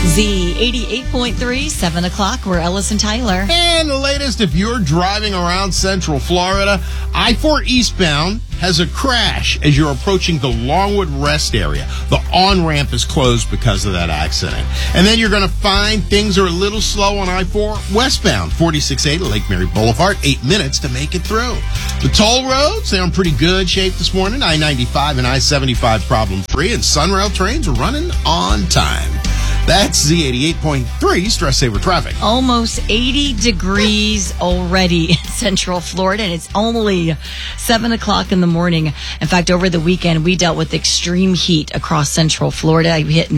Z88.3, 7 o'clock. We're Ellis and Tyler. And the latest, if you're driving around Central Florida, I-4 eastbound has a crash as you're approaching the Longwood Rest area. The on-ramp is closed because of that accident. And then you're going to find things are a little slow on I-4 westbound, 4680 Lake Mary Boulevard, 8 minutes to make it through. The toll roads, they're in pretty good shape this morning. I-95 and I-75 problem-free, and Sunrail trains are running on time. That's Z88.3 Stress Saver Traffic. Almost 80 degrees already in Central Florida, and it's only 7 o'clock in the morning. In fact, over the weekend, we dealt with extreme heat across Central Florida. We hit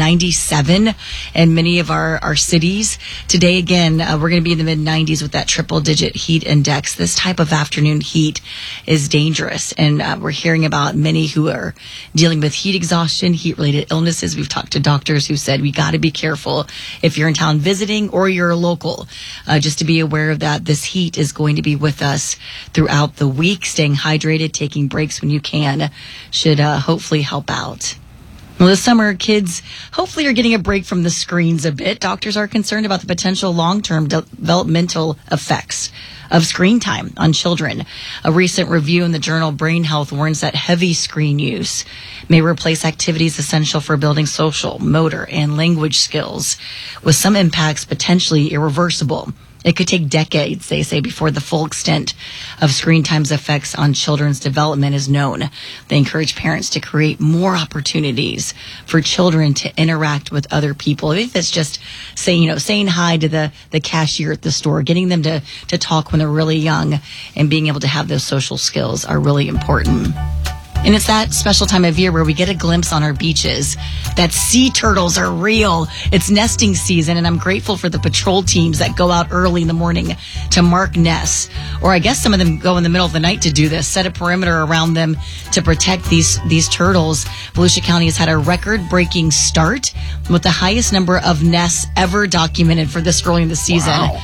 97 in many of our cities. Today, again, we're going to be in the mid-90s with that triple-digit heat index. This type of afternoon heat is dangerous, and we're hearing about many who are dealing with heat exhaustion, heat-related illnesses. We've talked to doctors who said we got to be careful if you're in town visiting or you're a local. Just to be aware of that, this heat is going to be with us throughout the week. Staying hydrated, taking breaks when you can should hopefully help out. Well, this summer, kids hopefully are getting a break from the screens a bit. Doctors are concerned about the potential long-term developmental effects of screen time on children. A recent review in the journal Brain Health warns that heavy screen use may replace activities essential for building social, motor, and language skills, with some impacts potentially irreversible. It could take decades, they say, before the full extent of screen time's effects on children's development is known. They encourage parents to create more opportunities for children to interact with other people. If it's just saying hi to the cashier at the store, getting them to talk when they're really young, and being able to have those social skills are really important. And it's that special time of year where we get a glimpse on our beaches that sea turtles are real. It's nesting season, and I'm grateful for the patrol teams that go out early in the morning to mark nests. Or I guess some of them go in the middle of the night to do this, set a perimeter around them to protect these turtles. Volusia County has had a record-breaking start with the highest number of nests ever documented for this early in the season. Wow.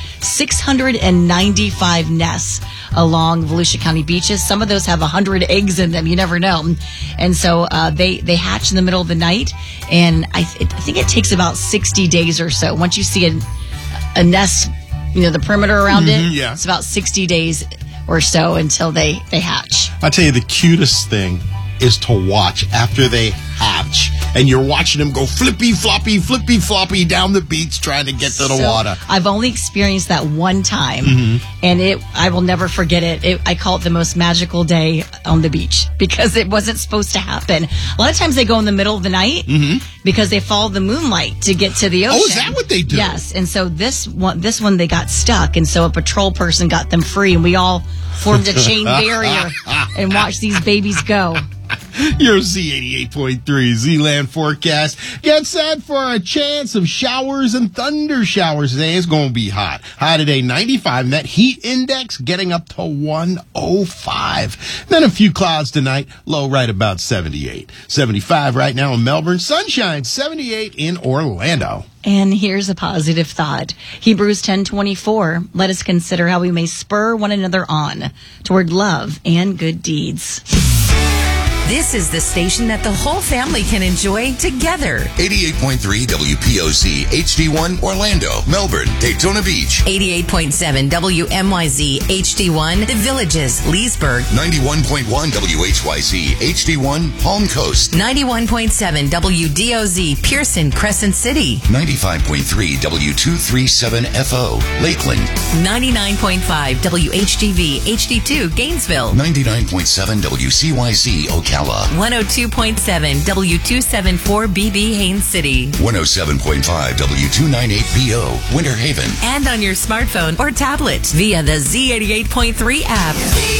695 nests along Volusia County beaches. Some of those have 100 eggs in them. You never know. And so they hatch in the middle of the night, and I think it takes about 60 days or so. Once you see a nest, the perimeter around it, yeah. It's about 60 days or so until they hatch. I'll tell you, the cutest thing is to watch after they hatch, and you're watching them go flippy floppy down the beach trying to get to the water. I've only experienced that one time, and I will never forget it. I call it the most magical day on the beach because it wasn't supposed to happen. A lot of times they go in the middle of the night because they follow the moonlight to get to the ocean. Oh, is that what they do? Yes, and so this one they got stuck, and so a patrol person got them free, and we all formed a chain barrier and watched these babies go. Your Z88.3 Z-Land forecast. Get set for a chance of showers and thunder showers today. It's going to be hot. High today, 95. And that heat index getting up to 105. Then a few clouds tonight. Low right about 78. 75 right now in Melbourne. Sunshine, 78 in Orlando. And here's a positive thought. Hebrews 10:24. Let us consider how we may spur one another on toward love and good deeds. This is the station that the whole family can enjoy together. 88.3 WPOC HD1 Orlando, Melbourne, Daytona Beach. 88.7 WMYZ HD1 The Villages, Leesburg. 91.1 WHYC HD1 Palm Coast. 91.7 WDOZ Pearson, Crescent City. 95.3 W237FO Lakeland. 99.5 WHTV HD2 Gainesville. 99.7 WCYZ Ocala. 102.7 W274BB Haines City. 107.5 W298BO Winter Haven. And on your smartphone or tablet via the Z88.3 app.